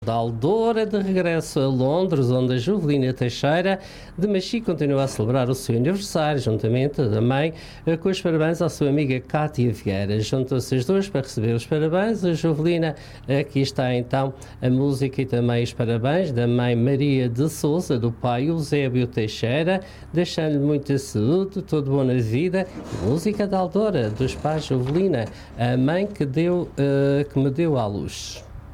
Da Aldora, de regresso a Londres, onde a Jovelina Teixeira de Machi continua a celebrar o seu aniversário, juntamente da mãe, com os parabéns à sua amiga Cátia Vieira. Juntou-se as duas para receber os parabéns. A Jovelina, aqui está então a música e também os parabéns da mãe Maria de Sousa, do pai Eusébio Teixeira, deixando-lhe muita saúde, tudo bom na vida. Música da Aldora, dos pais Jovelina, a mãe que me deu à luz.